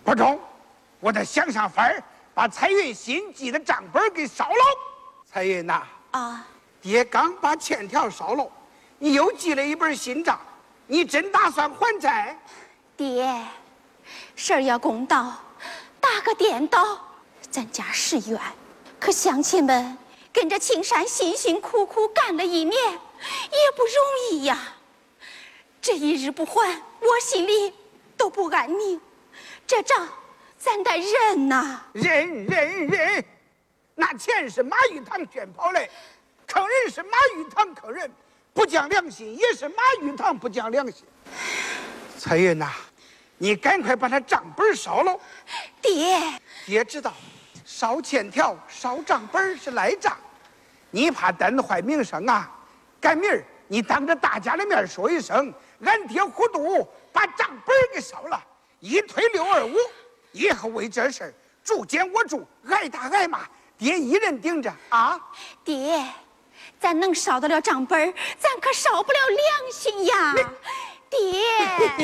不中，我得想想法儿把彩云新记的账本给烧了。彩云呐， 啊， 爹刚把欠条烧了，你又记了一本新账，你真打算还债？ 爹，事儿要公道，打个颠倒，咱家10元，可乡亲们跟着青山辛辛苦苦干了1年，也不容易呀。这一日不还，我心里都不安宁。这账咱得认呐， 认，那钱是马玉堂卷跑来，坑人是马玉堂坑人，不讲良心也是马玉堂不讲良心。彩云呐，你赶快把他账本烧了。爹知道，烧欠条、烧账本是赖账，你怕担得坏名声啊？赶明儿你当着大家的面说一声，俺爹糊涂把账本给烧了，一推625，以后为这事儿住监我住，挨打挨骂，爹一人顶着啊！ 爹，咱能烧得了账本，咱可烧不了良心呀，爹。